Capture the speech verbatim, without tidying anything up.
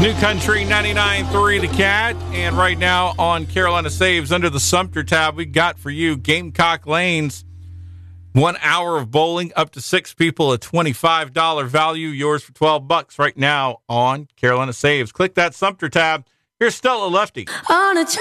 New Country ninety-nine point three The Cat, and right now on Carolina Saves, under the Sumter tab, we got for you Gamecock Lanes. One hour of bowling, up to six people, a twenty-five dollars value, yours for twelve bucks right now on Carolina Saves. Click that Sumter tab. Here's Stella Lefty. On a